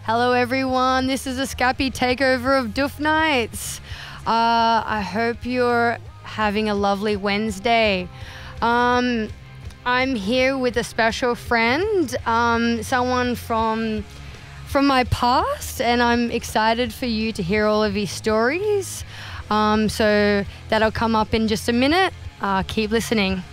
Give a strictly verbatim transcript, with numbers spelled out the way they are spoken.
Hello everyone, this is a Scapy takeover of Doof Nights. Uh, I hope you're having a lovely Wednesday. Um, I'm here with a special friend, um, someone from from my past, and I'm excited for you to hear all of his stories. Um, so that'll come up in just a minute. Uh, keep listening.